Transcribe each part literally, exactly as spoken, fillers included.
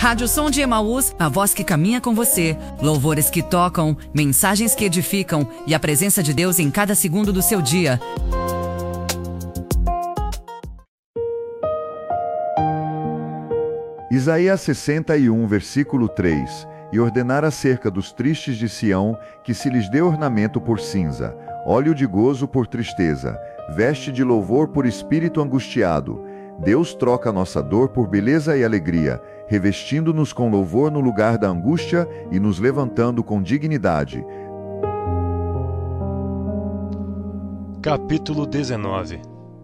Rádio Som de Emaús, a voz que caminha com você. Louvores que tocam, mensagens que edificam e a presença de Deus em cada segundo do seu dia. Isaías sessenta e um, versículo três. E ordenar acerca dos tristes de Sião, que se lhes dê ornamento por cinza, óleo de gozo por tristeza, veste de louvor por espírito angustiado. Deus troca nossa dor por beleza e alegria, revestindo-nos com louvor no lugar da angústia e nos levantando com dignidade. Capítulo dezenove.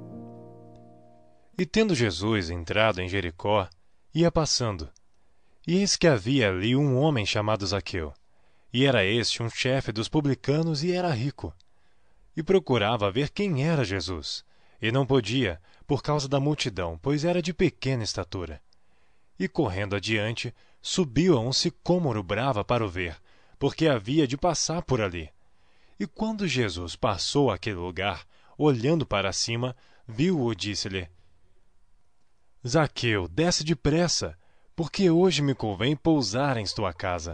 E tendo Jesus entrado em Jericó, ia passando, e eis que havia ali um homem chamado Zaqueu, e era este um chefe dos publicanos e era rico, e procurava ver quem era Jesus, e não podia, por causa da multidão, pois era de pequena estatura. E correndo adiante, subiu a um sicômoro brava para o ver, porque havia de passar por ali. E quando Jesus passou aquele lugar, olhando para cima, viu-o e disse-lhe: Zaqueu, desce depressa, porque hoje me convém pousar em tua casa.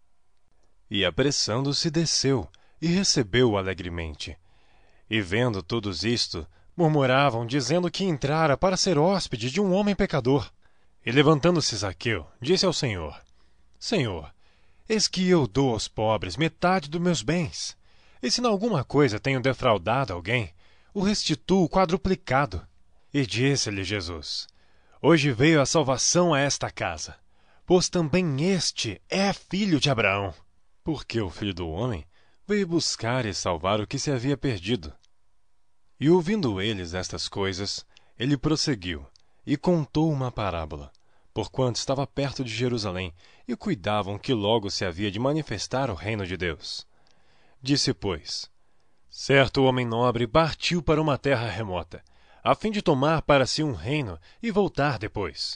E apressando-se desceu, e recebeu-o alegremente. E vendo todos isto, murmuravam, dizendo que entrara para ser hóspede de um homem pecador. E levantando-se Zaqueu, disse ao Senhor: Senhor, eis que eu dou aos pobres metade dos meus bens, e se em alguma coisa tenho defraudado alguém, o restituo quadruplicado. E disse-lhe Jesus: Hoje veio a salvação a esta casa, pois também este é filho de Abraão, porque o Filho do Homem veio buscar e salvar o que se havia perdido. E ouvindo eles estas coisas, ele prosseguiu e contou uma parábola, porquanto estava perto de Jerusalém e cuidavam que logo se havia de manifestar o reino de Deus. Disse, pois, certo homem nobre partiu para uma terra remota, a fim de tomar para si um reino e voltar depois.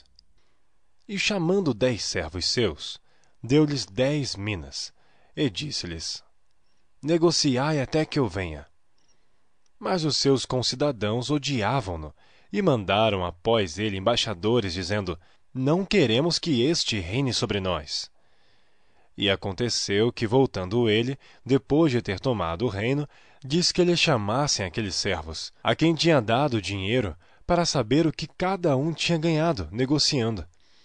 E chamando dez servos seus, deu-lhes dez minas, e disse-lhes: Negociai até que eu venha. Mas os seus concidadãos odiavam-no, e mandaram após ele embaixadores, dizendo: Não queremos que este reine sobre nós. E aconteceu que, voltando ele, depois de ter tomado o reino, disse que lhe chamassem aqueles servos, a quem tinha dado dinheiro, para saber o que cada um tinha ganhado, negociando.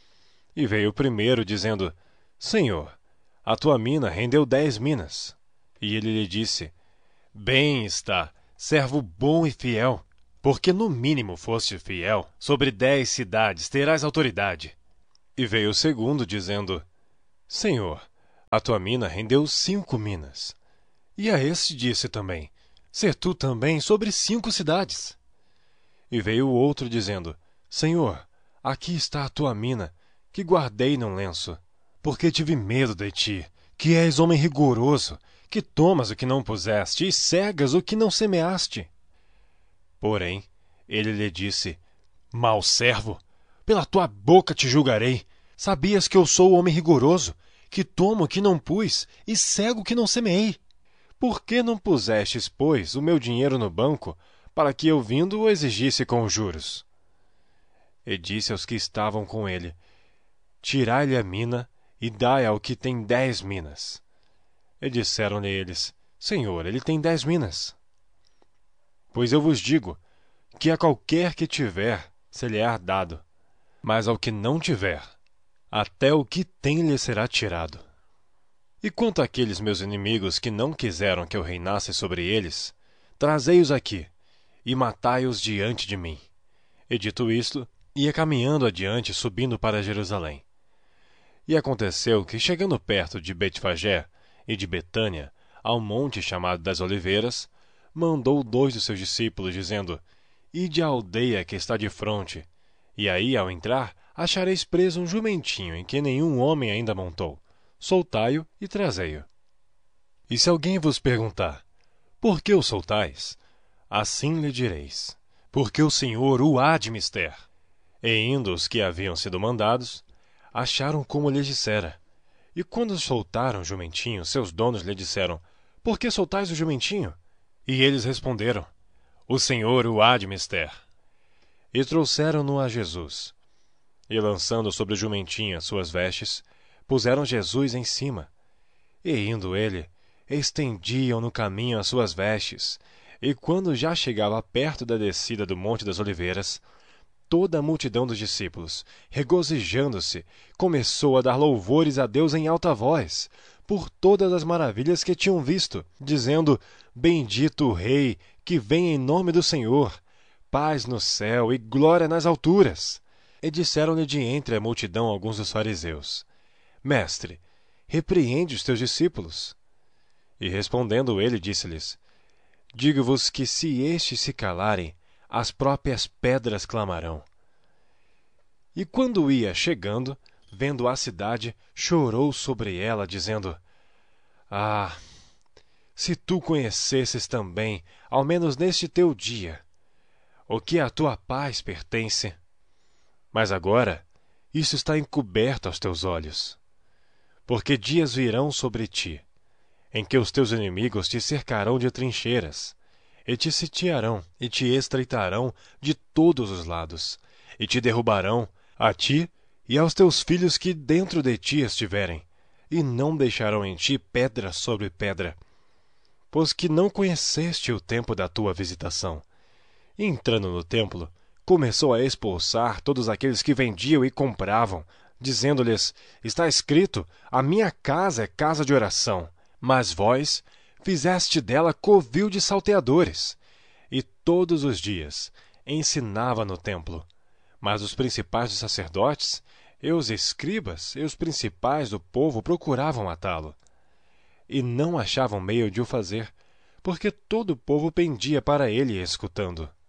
E veio o primeiro, dizendo: Senhor, a tua mina rendeu dez minas. E ele lhe disse: Bem está, servo bom e fiel, porque no mínimo foste fiel, sobre dez cidades terás autoridade. E veio o segundo, dizendo: Senhor, a tua mina rendeu cinco minas. E a este disse também: Ser tu também sobre cinco cidades. E veio o outro, dizendo: Senhor, aqui está a tua mina, que guardei num lenço, porque tive medo de ti, que és homem rigoroso, que tomas o que não puseste e cegas o que não semeaste. Porém, ele lhe disse: Mau servo, pela tua boca te julgarei. Sabias que eu sou homem rigoroso, que tomo o que não pus e cego o que não semeei. Por que não pusestes, pois, o meu dinheiro no banco, para que eu vindo o exigisse com os juros? E disse aos que estavam com ele: Tirai-lhe a mina e dai ao que tem dez minas. E disseram-lhe eles: Senhor, ele tem dez minas. Pois eu vos digo, que a qualquer que tiver, se lhe é dado, mas ao que não tiver, até o que tem lhe será tirado. E quanto àqueles meus inimigos que não quiseram que eu reinasse sobre eles, trazei-os aqui, e matai-os diante de mim. E dito isto, ia caminhando adiante, subindo para Jerusalém. E aconteceu que, chegando perto de Betfagé e de Betânia, ao monte chamado das Oliveiras, mandou dois dos seus discípulos, dizendo: Ide à aldeia que está de fronte, e aí, ao entrar, achareis preso um jumentinho em que nenhum homem ainda montou. Soltai-o e trazei-o. E se alguém vos perguntar: Por que o soltais? Assim lhe direis: Porque o Senhor o há de mister. E indo os que haviam sido mandados, acharam como lhes dissera. E quando soltaram o jumentinho, seus donos lhe disseram: Por que soltais o jumentinho? E eles responderam: O Senhor o há de mister. E trouxeram-no a Jesus. E lançando sobre o jumentinho as suas vestes, puseram Jesus em cima. E indo ele, estendiam no caminho as suas vestes. E quando já chegava perto da descida do Monte das Oliveiras, toda a multidão dos discípulos, regozijando-se, começou a dar louvores a Deus em alta voz, por todas as maravilhas que tinham visto, dizendo: Bendito o Rei, que vem em nome do Senhor, paz no céu e glória nas alturas. E disseram-lhe de entre a multidão alguns dos fariseus: Mestre, repreende os teus discípulos. E respondendo ele, disse-lhes: Digo-vos que se estes se calarem, as próprias pedras clamarão. E quando ia chegando, vendo a cidade, chorou sobre ela, dizendo: Ah, se tu conhecesses também, ao menos neste teu dia, o que à tua paz pertence. Mas agora, isso está encoberto aos teus olhos. Porque dias virão sobre ti, em que os teus inimigos te cercarão de trincheiras, e te sitiarão, e te estreitarão de todos os lados, e te derrubarão, a ti e aos teus filhos que dentro de ti estiverem, e não deixarão em ti pedra sobre pedra, pois que não conheceste o tempo da tua visitação. E entrando no templo, começou a expulsar todos aqueles que vendiam e compravam, dizendo-lhes: Está escrito, a minha casa é casa de oração, mas vós fizeste dela covil de salteadores. E todos os dias ensinava no templo. Mas os principais dos sacerdotes, e os escribas, e os principais do povo procuravam matá-lo. E não achavam meio de o fazer, porque todo o povo pendia para ele escutando.